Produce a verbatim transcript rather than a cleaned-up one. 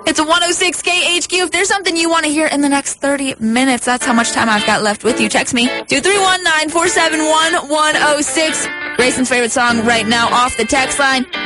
It's a one oh six K H Q. If there's something you want to hear in the next thirty minutes, that's how much time I've got left with you. Text me, two three one, nine four seven one, one oh six. Grayson's favorite song right now off the text line.